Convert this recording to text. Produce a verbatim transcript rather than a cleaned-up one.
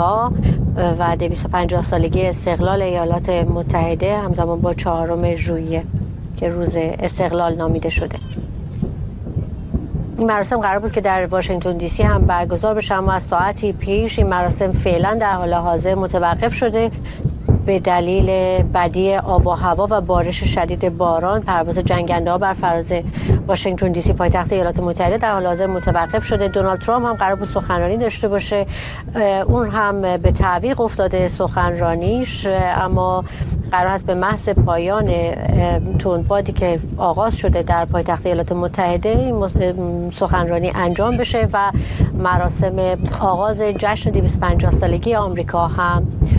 آمریکا و دویست و پنجاه سالگی استقلال ایالات متحده همزمان با چهارم ژوئیه که روز استقلال نامیده شده. این مراسم قرار بود که در واشنگتن دی سی هم برگزار بشه، اما از ساعتی پیش این مراسم فعلا در حال حاضر متوقف شده به دلیل بدی آب و هوا و بارش شدید باران. پرواز جنگنده ها بر فراز واشنگتن دی سی پایتخت ایالات متحده در حال حاضر متوقف شده. دونالد ترامپ هم قرار بود سخنرانی داشته باشه، اون هم به تعویق افتاده سخنرانیش، اما قرار است به محض پایان تندبادی که آغاز شده در پایتخت ایالات متحده این سخنرانی انجام بشه و مراسم آغاز جشن دویست و پنجاه سالگی آمریکا هم